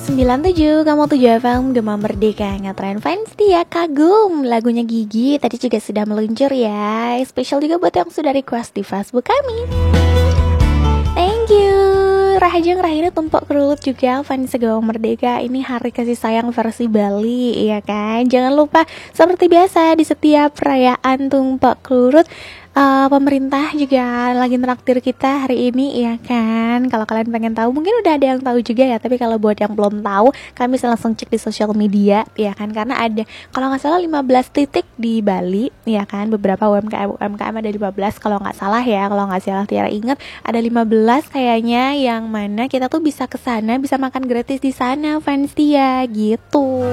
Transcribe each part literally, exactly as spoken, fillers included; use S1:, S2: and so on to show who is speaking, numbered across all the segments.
S1: sembilan tujuh kamu tujuh F M Gema Merdeka ngetren fans dia kagum lagunya Gigi tadi juga sudah meluncur ya. Spesial juga buat yang sudah request di Facebook kami. Thank you. Rahajeng Rahina tumpuk kerulut juga fans Gema Merdeka. Ini hari kasih sayang versi Bali ya kan. Jangan lupa seperti biasa di setiap perayaan tumpuk kerulut Uh, pemerintah juga lagi traktir kita hari ini ya kan. Kalau kalian pengen tahu mungkin udah ada yang tahu juga ya, tapi kalau buat yang belum tahu kalian bisa langsung cek di sosial media ya kan, karena ada kalau nggak salah lima belas titik di Bali ya kan, beberapa U M K M U M K M ada lima belas kalau nggak salah ya, kalau nggak salah Tiara ingat ada lima belas kayaknya, yang mana kita tuh bisa ke sana, bisa makan gratis di sana fans dia gitu.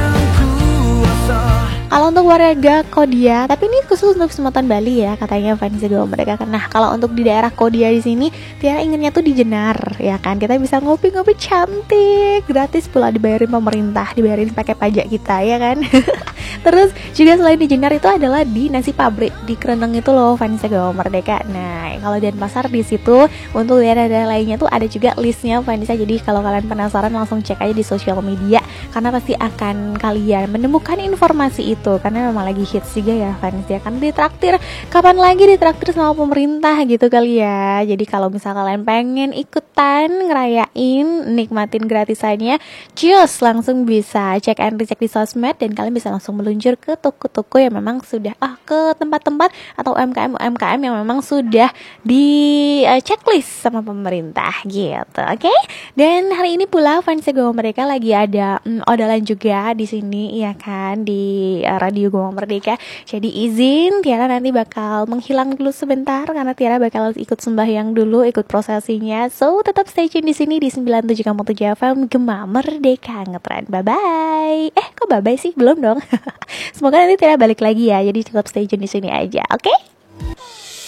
S1: Kalau untuk warga Kodia, tapi ini khusus untuk Semutan Bali ya katanya fans Gema Merdeka. Nah, kalau untuk di daerah Kodia di sini, Tiara inginnya tuh di Jenar ya kan. Kita bisa ngopi-ngopi cantik, gratis pula, dibayarin pemerintah, dibayarin pakai pajak kita ya kan. Terus juga selain di Jenar itu adalah di Nasi Pabrik di Kreneng itu loh fans Gema Merdeka. Nah, kalau di Denpasar di situ, untuk daerah-daerah lainnya tuh ada juga listnya fans. Jadi kalau kalian penasaran langsung cek aja di sosial media, karena pasti akan kalian menemukan informasi itu. Tuh, karena memang lagi hits juga ya fans ya kan, ditraktir kapan lagi ditraktir sama pemerintah gitu kali ya. Jadi kalau misal kalian pengen ikutan ngerayain nikmatin gratisannya, just langsung bisa cek and recheck di sosmed, dan kalian bisa langsung meluncur ke toko-toko yang memang sudah ah ke tempat-tempat atau U M K M U M K M yang memang sudah di uh, checklist sama pemerintah gitu. Oke, okay? Dan hari ini pula fans Gema Merdeka lagi ada mm, odalan juga di sini ya kan, di Radio Gema Merdeka. Jadi izin Tiara nanti bakal menghilang dulu sebentar karena Tiara bakal ikut sembahyang dulu, ikut prosesinya. So tetap stay tune di sini di sembilan tujuh koma tujuh F M Gema Merdeka ngetren. Bye bye. Eh kok bye bye sih? Belum dong. Semoga nanti Tiara balik lagi ya. Jadi tetap stay tune di sini aja. Oke? Okay?